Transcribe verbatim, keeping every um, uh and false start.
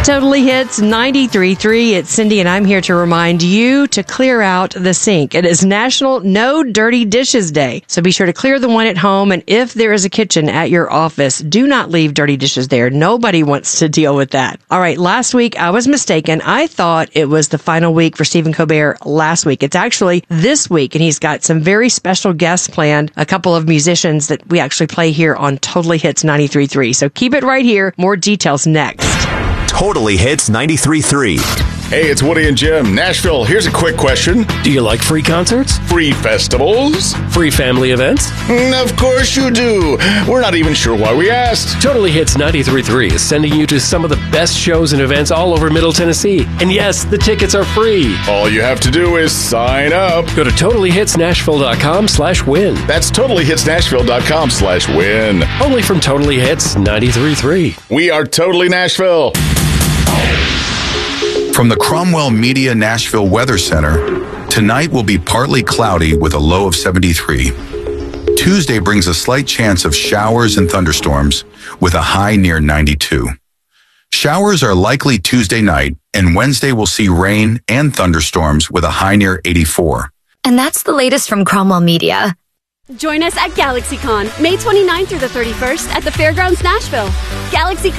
Totally Hits ninety-three point three. It's Cindy, and I'm here to remind you to clear out the sink. It is National No Dirty Dishes Day, so be sure to clear the one at home. And if there is a kitchen at your office, do not leave dirty dishes there. Nobody wants to deal with that. All right, last week I was mistaken. I thought it was the final week for Stephen Colbert last week. It's actually this week, and he's got some very special guests planned, a couple of musicians that we actually play here on Totally Hits ninety-three point three. So keep it right here. More details next. Totally Hits ninety-three point three. Hey, it's Woody and Jim. Nashville, here's a quick question. Do you like free concerts? Free festivals? Free family events? Mm, of course you do. We're not even sure why we asked. Totally Hits ninety-three point three is sending you to some of the best shows and events all over Middle Tennessee. And yes, the tickets are free. All you have to do is sign up. Go to totally hits nashville dot com slash win. That's totally hits nashville dot com slash win. Only from Totally Hits ninety-three point three. We are Totally Nashville. From the Cromwell Media Nashville Weather Center, tonight will be partly cloudy with a low of seventy-three. Tuesday brings a slight chance of showers and thunderstorms with a high near ninety-two. Showers are likely Tuesday night, and Wednesday will see rain and thunderstorms with a high near eighty-four. And that's the latest from Cromwell Media. Join us at GalaxyCon, May twenty-ninth through the thirty-first at the Fairgrounds Nashville. GalaxyCon